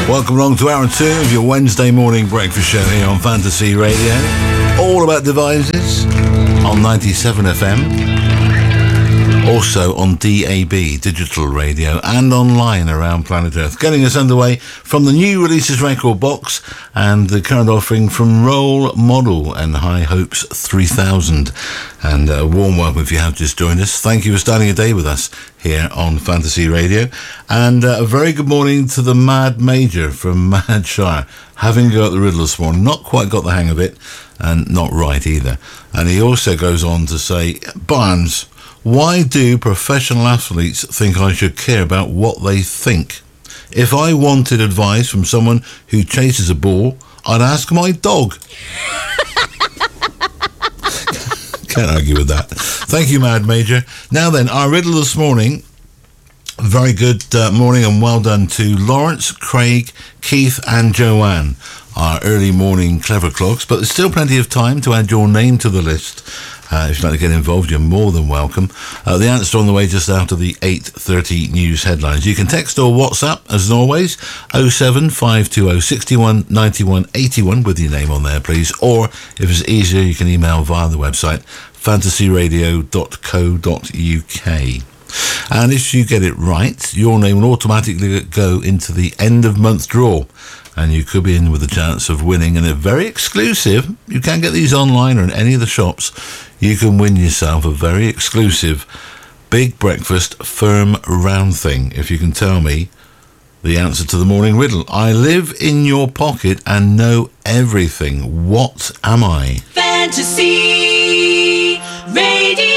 Welcome along to hour 2 of your Wednesday morning breakfast show here on Fantasy Radio. All about devices on 97 FM. Also on DAB, digital radio, and online around planet Earth. Getting us underway from the new releases record box and the current offering from Role Model and High Hopes 3000. And a warm welcome if you have just joined us. Thank you for starting a day with us here on Fantasy Radio. And a very good morning to the Mad Major from Mad Shire. Having got the riddle this morning, not quite got the hang of it, and not right either. And he also goes on to say, Barnes, why do professional athletes think I should care about what they think? If I wanted advice from someone who chases a ball, I'd ask my dog. Can't argue with that. Thank you, Mad Major. Now then, our riddle this morning. Very good morning and well done to Lawrence, Craig, Keith and Joanne, our early morning clever clocks. But there's still plenty of time to add your name to the list. If you'd like to get involved, you're more than welcome. The answer on the way just after the 8:30 news headlines. You can text or WhatsApp, as always, 07520 61 91 81 with your name on there, please. Or, if it's easier, you can email via the website, fantasyradio.co.uk. And if you get it right, your name will automatically go into the end of month draw. And you could be in with a chance of winning. And they're very exclusive. You can't get these online or in any of the shops. You can win yourself a very exclusive big breakfast firm round thing if you can tell me the answer to the morning riddle. I live in your pocket and know everything. What am I? Fantasy Radio.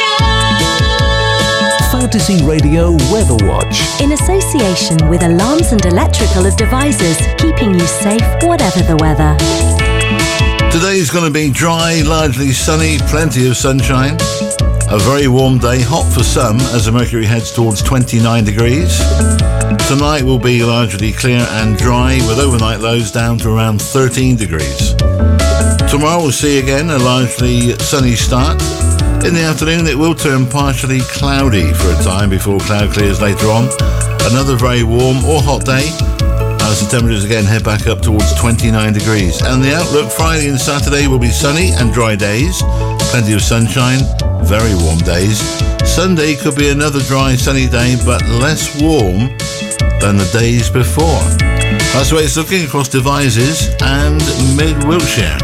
Fantasy Radio Weather Watch. In association with Alarms and Electrical Devices, keeping you safe whatever the weather. Today's going to be dry, largely sunny, plenty of sunshine. A very warm day, hot for some as the mercury heads towards 29 degrees. Tonight will be largely clear and dry with overnight lows down to around 13 degrees. Tomorrow we'll see again a largely sunny start. In the afternoon it will turn partially cloudy for a time before cloud clears later on. Another very warm or hot day as the temperatures again head back up towards 29 degrees. And the outlook Friday and Saturday will be sunny and dry days. Plenty of sunshine, very warm days. Sunday could be another dry sunny day but less warm than the days before. That's the way it's looking across Devizes and Mid Wiltshire.